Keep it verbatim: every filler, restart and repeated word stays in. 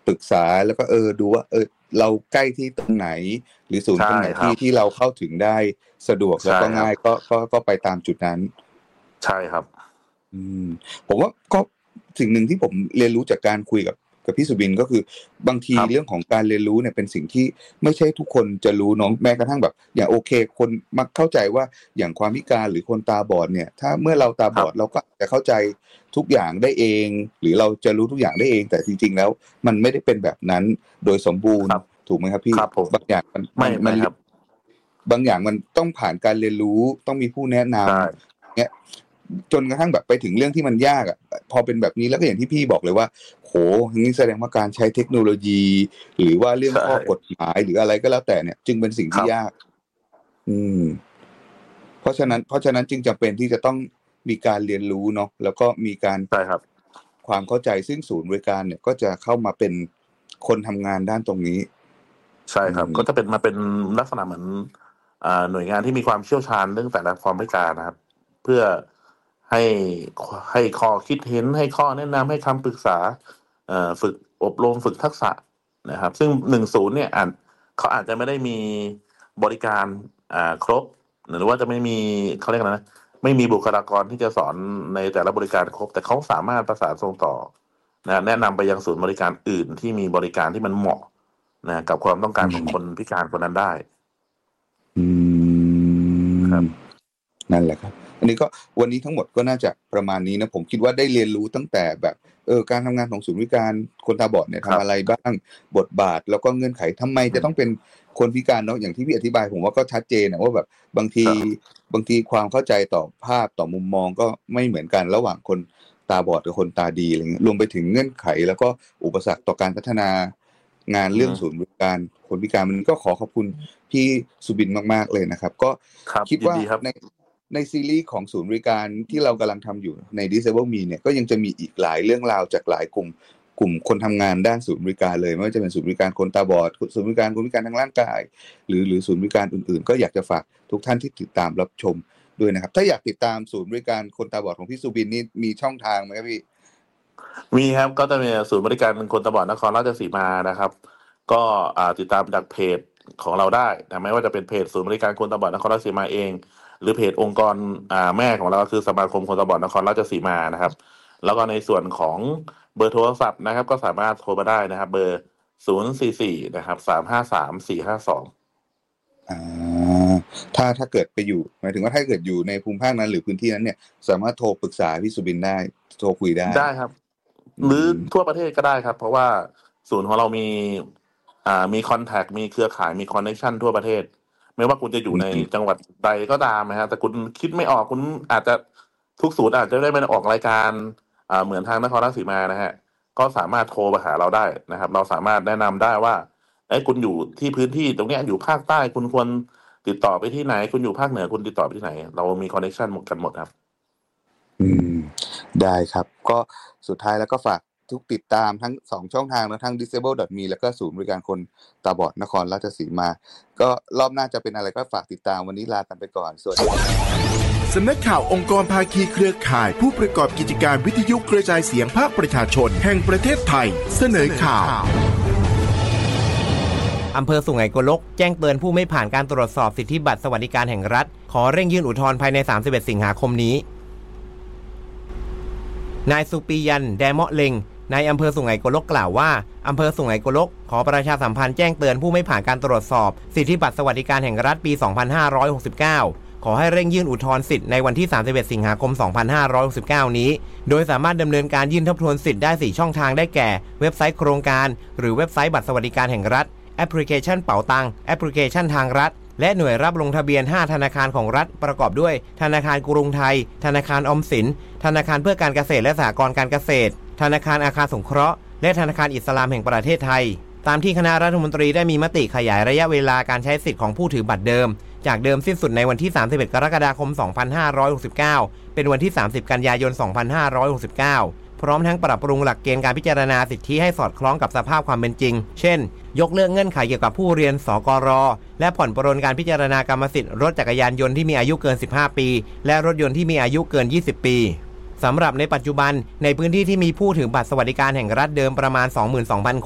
ปรึกษาแล้วก็เออดูว่าเออเราใกล้ที่ตรงไหนหรือศูนย์ตรงไหนที่ที่เราเข้าถึงได้สะดวกแล้วก็ง่ายก็ก็ก็ไปตามจุดนั้นใช่ครับอืมผมว่าก็สิ่งหนึ่งที่ผมเรียนรู้จากการคุยกับกับพี่สุบินก็คือบางทีเรื่องของการเรียนรู้เนี่ยเป็นสิ่งที่ไม่ใช่ทุกคนจะรู้เนาะแม้กระทั่งแบบอย่างโอเคคนมักเข้าใจว่าอย่างความพิการหรือคนตาบอดเนี่ยถ้าเมื่อเราตาบอดเราก็จะเข้าใจทุกอย่างได้เองหรือเราจะรู้ทุกอย่างได้เองแต่จริงๆแล้วมันไม่ได้เป็นแบบนั้นโดยสมบูรณ์ถูกไหมครับพี่บางอย่างมันไม่ไม่ครับบางอย่างมันต้องผ่านการเรียนรู้ต้องมีผู้แนะนำเนี่ยจนกระทั่งแบบไปถึงเรื่องที่มันยากอ่ะพอเป็นแบบนี้แล้วก็อย่างที่พี่บอกเลยว่าโหนี่แสดงว่าการใช้เทคโนโลยีหรือว่าเรื่องข้อกฎหมายหรืออะไรก็แล้วแต่เนี่ยจึงเป็นสิ่งที่ยากอืมเพราะฉะนั้นเพราะฉะนั้นจึงจำเป็นที่จะต้องมีการเรียนรู้เนาะแล้วก็มีการใช่ครับความเข้าใจซึ่งศูนย์บริการเนี่ยก็จะเข้ามาเป็นคนทำงานด้านตรงนี้ใช่ครับก็จะเป็นมาเป็นลักษณะเหมือนอ่าหน่วยงานที่มีความเชี่ยวชาญเรื่องแต่ละความพิการนะครับเพื่อให้ให้ข้อคิดเห็นให้ข้อแนะนำให้คำปรึกษาเอ่อฝึกอบรมฝึกทักษะนะครับซึ่งหนึ่งศูนย์เนี่ยอาจเขาอาจจะไม่ได้มีบริการอ่าครบหรือว่าจะไม่มีเขาเรียกอะไรนะไม่มีบุคลากรที่จะสอนในแต่ละบริการครบแต่เขาสามารถประสานส่งต่อนะแนะนำไปยังศูนย์บริการอื่นที่มีบริการที่มันเหมาะนะกับความต้องการของคนพิการคนนั้นได้อืมครับนั่นแหละครับอันนี้ก็วันนี้ทั้งหมดก็น่าจะประมาณนี้นะผมคิดว่าได้เรียนรู้ตั้งแต่แบบเออการทำงานของศูนย์บริการคนตาบอดเนี่ยทำอะไรบ้างบทบาทแล้วก็เงื่อนไขทำไมจะต้องเป็นคนพิการเนาะอย่างที่พี่อธิบายผมว่าก็ชัดเจนนะว่าแบบบางทีบางทีความเข้าใจต่อภาพต่อมุมมองก็ไม่เหมือนกันระหว่างคนตาบอดกับคนตาดีอะไรเงี้ยรวมไปถึงเงื่อนไขแล้วก็อุปสรรคต่อการพัฒนางานเรื่องศูนย์บริการคนพิการมันก็ขอขอบคุณพี่สุบินมากๆเลยนะครับก็คิดว่าในในซีรีส์ของศูนย์บริการที่เรากำลังทำอยู่ใน Disable Me เนี่ยก็ยังจะมีอีกหลายเรื่องราวจากหลายกลุ่มกลุ่มคนทำงานด้านศูนย์บริการเลยไม่ว่าจะเป็นศูนย์บริการคนตาบอดศูนย์บริการคนพิการทางร่างกายหรือหรือศูนย์บริการอื่นๆก็อยากจะฝากทุกท่านที่ติดตามรับชมด้วยนะครับถ้าอยากติดตามศูนย์บริการคนตาบอดของพี่สุบินนี่มีช่องทางไหมครับพี่มีครับก็จะมีศูนย์บริการคนตาบอดนครราชสีมานะครับก็ติดตามจากเพจของเราได้นะไม่ว่าจะเป็นเพจศูนย์บริการคนตาบอดนครราชสีมาเองหรือเพจองค์กรแม่ของเราคือสมาคมคนตาบอดนครราชสีมานะครับแล้วก็ในส่วนของเบอร์โทรศัพท์นะครับก็สามารถโทรมาได้นะครับเบอร์ศูนย์ สี่ สี่นะครับสาม ห้า สาม สี่ ห้า สองอ่าถ้าถ้าเกิดไปอยู่หมายถึงว่าถ้าเกิดอยู่ในภูมิภาคนั้นหรือพื้นที่นั้นเนี่ยสามารถโทรปรึกษาพี่สุบินได้โทรคุยได้ได้ครับหรือทั่วประเทศก็ได้ครับเพราะว่าศูนย์ของเรามีอ่ามีคอนแทคมีเครือข่ายมีคอนเนคชั่นทั่วประเทศไม่ว่าคุณจะอยู่ในจังหวัดใดก็ตามนะฮะแต่คุณคิดไม่ออกคุณอาจจะทุกศูนย์อาจจะได้ไม่ออกรายการอ่าเหมือนทางนครราชสีมานะฮะก็สามารถโทรมาหาเราได้นะครับเราสามารถแนะนำได้ว่าไอ้คุณอยู่ที่พื้นที่ตรงนี้อยู่ภาคใต้คุณควรติดต่อไปที่ไหนคุณอยู่ภาคเหนือคุณติดต่อไปที่ไหนเรามีคอนเนคชั่นหมดกันหมดครับอืมได้ครับก็สุดท้ายแล้วก็ฝากทุกติดตามทั้งสองช่องทางนะทั้ง disable ดอท มี แล้วก็ศูนย์บริการคนตาบอดนครราชสีมาก็รอบหน้าจะเป็นอะไรก็ฝากติดตามวันนี้ลากันไปก่อนสวัสดีสำนักข่าวองค์กรภาคีเครือข่ายผู้ประกอบกิจการวิทยุกระจายเสียงภาคประชาชนแห่งประเทศไทยเสนอข่าวอำเภอสุไหงโกลกแจ้งเตือนผู้ไม่ผ่านการตรวจสอบสิทธิบัตรสวัสดิการแห่งรัฐขอเร่งยื่นอุทธรณ์ภายในสามสิบเอ็ดสิงหาคมนี้นายสุปียันแดเมาะเลงนายอำเภอสุไหงโกลกกล่าวว่าอำเภอสุไหงโกลกขอประชาสัมพันธ์แจ้งเตือนผู้ไม่ผ่านการตรวจสอบสิทธิบัตรสวัสดิการแห่งรัฐปีสองพันห้าร้อยหกสิบเก้าขอให้เร่งยื่นอุทธรณ์สิทธิ์ในวันที่สามสิบเอ็ดสิงหาคมสองพันห้าร้อยหกสิบเก้านี้โดยสามารถดำเนินการยื่นทบทวนสิทธิ์ได้สี่ช่องทางได้แก่เว็บไซต์โครงการหรือเว็บไซต์บัตรสวัสดิการแห่งรัฐแอปพลิเคชันเป๋าตังแอปพลิเคชันทางรัฐและหน่วยรับลงทะเบียนห้าธนาคารของรัฐประกอบด้วยธนาคารกรุงไทยธนาคารออมสินธนาคารเพื่อการเกษตรและสหกรณ์การเกษตรธนาคารอาคารสงเคราะห์และธนาคารอิสลามแห่งประเทศไทยตามที่คณะรัฐมนตรีได้มีมติขยายระยะเวลาการใช้สิทธิ์ของผู้ถือบัตรเดิมจากเดิมสิ้นสุดในวันที่สามสิบเอ็ดกรกฎาคมสองพันห้าร้อยหกสิบเก้าเป็นวันที่สามสิบกันยายนสองพันห้าร้อยหกสิบเก้าพร้อมทั้งปรับปรุงหลักเกณฑ์การพิจารณาสิทธิให้สอดคล้องกับสภาพความเป็นจริงเช่นยกเลิกเงื่อนไขเกี่ยวกับผู้เรียนสกร.และผ่อนปรนการพิจารณากรรมสิทธิ์รถจักรยานยนต์ที่มีอายุเกินสิบห้าปีและรถยนต์ที่มีอายุเกินยี่สิบปีสำหรับในปัจจุบันในพื้นที่ที่มีผู้ถือบัตรสวัสดิการแห่งรัฐเดิมประมาณ สองหมื่นสองพัน